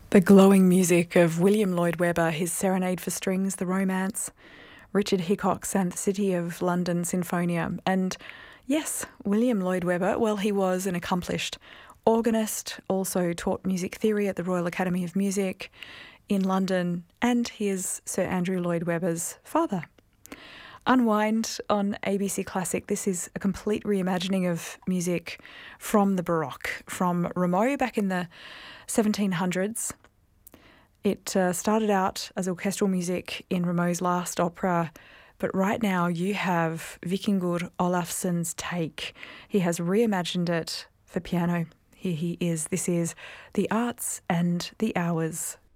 The glowing music of William Lloyd Webber, his Serenade for Strings, The Romance, Richard Hickok's and the City of London Sinfonia. And yes, William Lloyd Webber, well, he was an accomplished organist, also taught music theory at the Royal Academy of Music in London, and he is Sir Andrew Lloyd Webber's father. Unwind on ABC Classic. This is a complete reimagining of music from the Baroque, from Rameau back in the 1700s. It started out as orchestral music in Rameau's last opera, but right now you have Vikingur Olafsson's take. He has reimagined it for piano. Here he is. This is The Arts and the Hours.